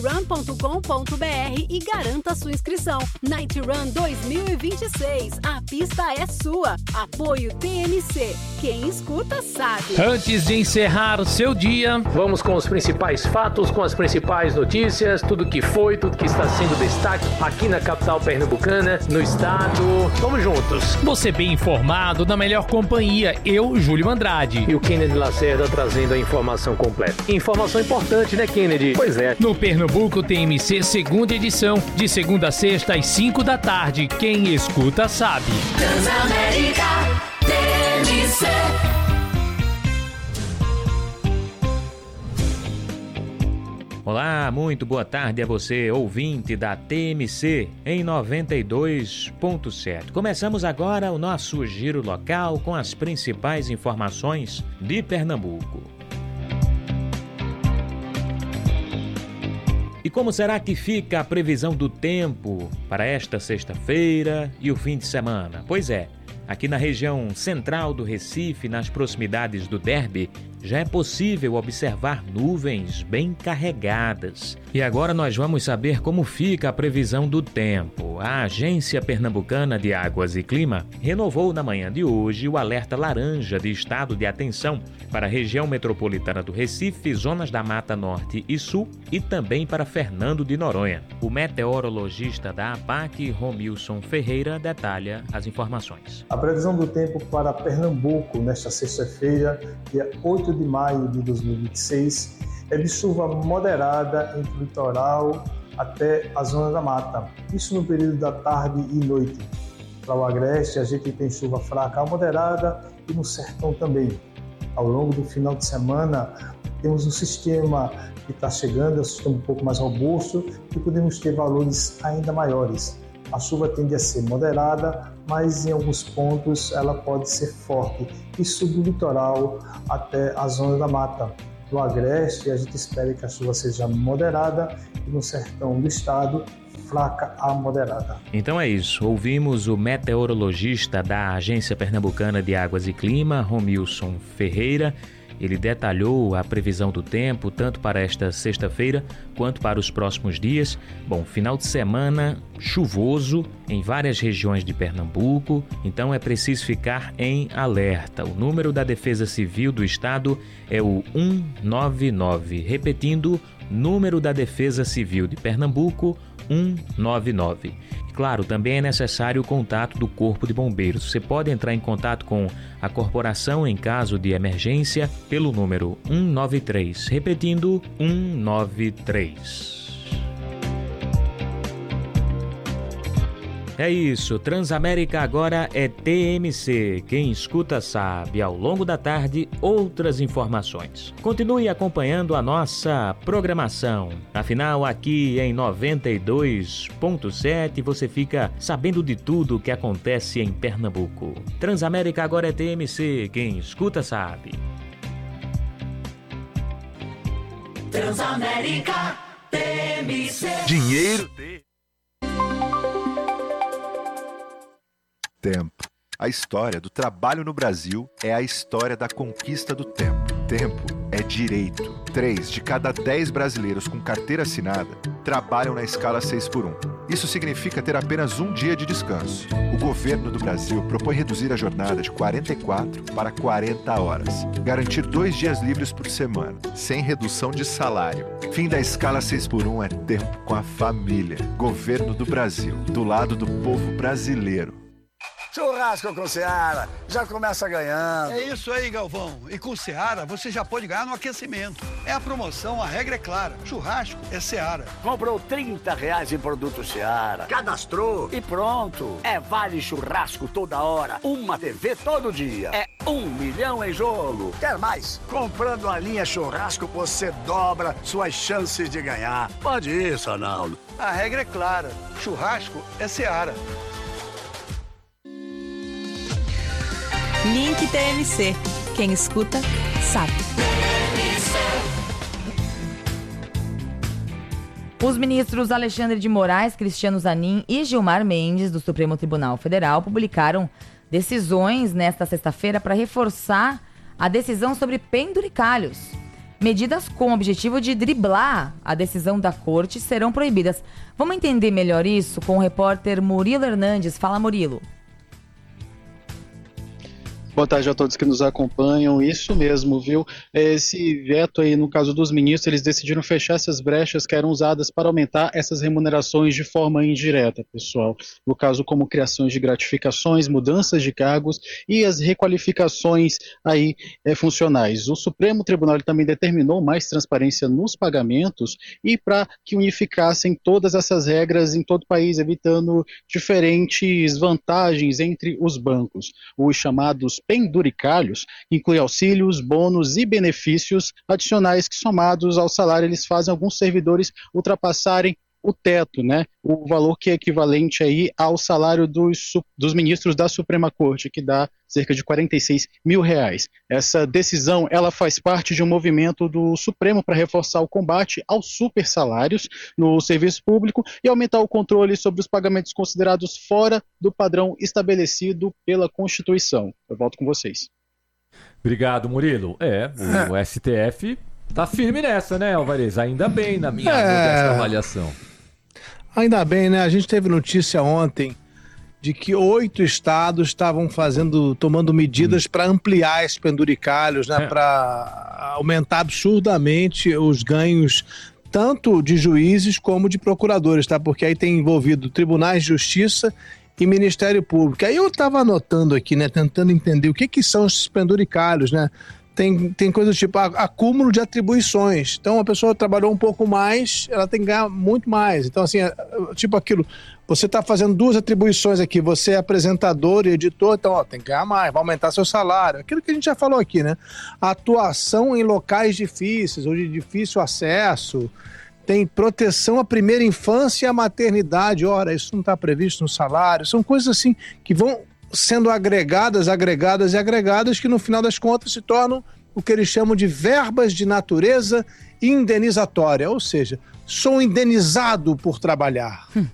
nightrun.com.br e garanta sua inscrição. Night Run 2026, a pista é sua. Apoio TMC, quem escuta sabe. Antes de encerrar o seu dia, vamos com os principais fatos, com as principais notícias, tudo que foi, tudo que está sendo destaque aqui na capital pernambucana, no estado. Vamos juntos. Você bem informado, na melhor companhia, eu, Júlio Andrade. E o Kennedy Lacerda trazendo a informação completa. Informação importante, né, Kennedy? Pois é. No Pernambuco TMC, segunda edição, de segunda a sexta às 5 da tarde. Quem escuta sabe. Transamérica TMC. Olá, muito boa tarde a você, ouvinte da TMC em 92.7. Começamos agora o nosso giro local com as principais informações de Pernambuco. E como será que fica a previsão do tempo para esta sexta-feira e o fim de semana? Pois é, aqui na região central do Recife, nas proximidades do Derby, já é possível observar nuvens bem carregadas. E agora nós vamos saber como fica a previsão do tempo. A Agência Pernambucana de Águas e Clima renovou na manhã de hoje o alerta laranja de estado de atenção para a região metropolitana do Recife, zonas da Mata Norte e Sul e também para Fernando de Noronha. O meteorologista da APAC, Romilson Ferreira, detalha as informações. A previsão do tempo para Pernambuco nesta sexta-feira, dia 8 de maio de 2026, é de chuva moderada entre o litoral até a zona da mata. Isso no período da tarde e noite. Para o agreste, a gente tem chuva fraca a moderada e no sertão também. Ao longo do final de semana, temos um sistema que está chegando, é um sistema um pouco mais robusto e podemos ter valores ainda maiores. A chuva tende a ser moderada, mas em alguns pontos ela pode ser forte. Isso do litoral até a zona da mata. No agreste, a gente espera que a chuva seja moderada e no sertão do estado, fraca a moderada. Então é isso, ouvimos o meteorologista da Agência Pernambucana de Águas e Clima, Romilson Ferreira. Ele detalhou a previsão do tempo tanto para esta sexta-feira quanto para os próximos dias. Bom, final de semana chuvoso em várias regiões de Pernambuco, então é preciso ficar em alerta. O número da Defesa Civil do Estado é o 199. Repetindo, número da Defesa Civil de Pernambuco, 199. Claro, também é necessário o contato do Corpo de Bombeiros. Você pode entrar em contato com a corporação em caso de emergência pelo número 193. Repetindo, 193. É isso, Transamérica agora é TMC. Quem escuta sabe. Ao longo da tarde, outras informações. Continue acompanhando a nossa programação. Afinal, aqui em 92.7 você fica sabendo de tudo o que acontece em Pernambuco. Transamérica agora é TMC. Quem escuta sabe. Transamérica TMC. Dinheiro tem. Tempo. A história do trabalho no Brasil é a história da conquista do tempo. Tempo é direito. 3 de cada 10 brasileiros com carteira assinada trabalham na escala 6x1. Isso significa ter apenas um dia de descanso. O governo do Brasil propõe reduzir a jornada de 44 para 40 horas. Garantir 2 dias livres por semana, sem redução de salário. Fim da escala 6x1 é tempo com a família. Governo do Brasil, do lado do povo brasileiro. Churrasco com Seara, já começa ganhando. É isso aí, Galvão. E com Seara, você já pode ganhar no aquecimento. É a promoção, a regra é clara. Churrasco é Seara. Comprou R$30 em produto Seara, cadastrou e pronto. É vale churrasco toda hora, uma TV todo dia. É 1 milhão em jogo. Quer mais? Comprando a linha churrasco, você dobra suas chances de ganhar. Pode ir, Sonaldo. A regra é clara. Churrasco é Seara. Link TMC. Quem escuta, sabe. Os ministros Alexandre de Moraes, Cristiano Zanin e Gilmar Mendes, do Supremo Tribunal Federal, publicaram decisões nesta sexta-feira para reforçar a decisão sobre penduricalhos. medidas com o objetivo de driblar a decisão da corte serão proibidas. Vamos entender melhor isso com o repórter Murilo Hernandes. Fala, Murilo. Boa tarde a todos que nos acompanham. Isso mesmo, viu? Esse veto aí, no caso dos ministros, eles decidiram fechar essas brechas que eram usadas para aumentar essas remunerações de forma indireta, pessoal. No caso, como criações de gratificações, mudanças de cargos e as requalificações aí funcionais. O Supremo Tribunal também determinou mais transparência nos pagamentos e para que unificassem todas essas regras em todo o país, evitando diferentes vantagens entre os bancos. Os chamados penduricalhos inclui auxílios, bônus e benefícios adicionais que, somados ao salário, eles fazem alguns servidores ultrapassarem o teto, né? O valor que é equivalente aí ao salário dos ministros da Suprema Corte, que dá cerca de R$46 mil. Essa decisão, ela faz parte de um movimento do Supremo para reforçar o combate aos supersalários no serviço público e aumentar o controle sobre os pagamentos considerados fora do padrão estabelecido pela Constituição. Eu volto com vocês. Obrigado, Murilo. O STF tá firme nessa, né, Alvarez? Ainda bem, na minha modesta avaliação. Ainda bem, né? A gente teve notícia ontem de que 8 estados estavam tomando medidas para ampliar esses penduricalhos, né? Para aumentar absurdamente os ganhos tanto de juízes como de procuradores, tá? Porque aí tem envolvido tribunais de justiça e Ministério Público. Aí eu estava anotando aqui, né? Tentando entender o que são esses penduricalhos, né? Tem coisas tipo acúmulo de atribuições. Então, a pessoa trabalhou um pouco mais, ela tem que ganhar muito mais. Então, assim, tipo aquilo, você está fazendo 2 atribuições aqui, você é apresentador e editor, então, tem que ganhar mais, vai aumentar seu salário. Aquilo que a gente já falou aqui, né? A atuação em locais difíceis ou de difícil acesso, tem proteção à primeira infância e à maternidade. Ora, isso não está previsto no salário. São coisas assim que vão sendo agregadas, que no final das contas se tornam o que eles chamam de verbas de natureza indenizatória, ou seja, sou indenizado por trabalhar.